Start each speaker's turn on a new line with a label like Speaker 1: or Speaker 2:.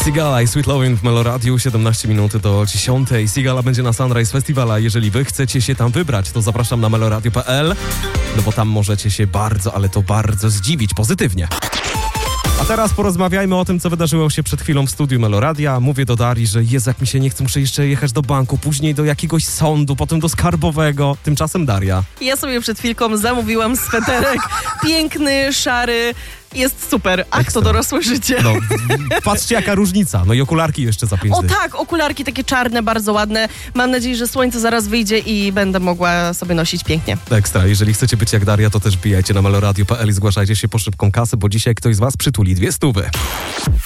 Speaker 1: Sigala i Sweet Lovin' w Meloradiu, 17 minut do 10. Sigala będzie na Sunrise Festival, a jeżeli wy chcecie się tam wybrać, to zapraszam na meloradio.pl, no bo tam możecie się bardzo, ale to bardzo zdziwić pozytywnie. A teraz porozmawiajmy o tym, co wydarzyło się przed chwilą w studiu Meloradia. Mówię do Darii, że Jezu, jak mi się nie chce, muszę jeszcze jechać do banku, później do jakiegoś sądu, potem do skarbowego. Tymczasem Daria.
Speaker 2: Ja sobie przed chwilką zamówiłam sweterek, piękny, szary, jest super. Ach,
Speaker 1: Ekstra.
Speaker 2: to dorosłe życie.
Speaker 1: No, patrzcie jaka różnica. No i okularki jeszcze za 5
Speaker 2: O
Speaker 1: dych.
Speaker 2: tak, okularki takie czarne, bardzo ładne. Mam nadzieję, że słońce zaraz wyjdzie i będę mogła sobie nosić pięknie.
Speaker 1: Ekstra. Jeżeli chcecie być jak Daria, to też wbijajcie na meloradio.pl i zgłaszajcie się po szybką kasę, bo dzisiaj ktoś z was przytuli 200.